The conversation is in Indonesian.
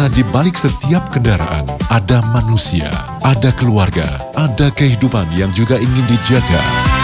Karena di balik setiap kendaraan ada manusia, ada keluarga, ada kehidupan yang juga ingin dijaga.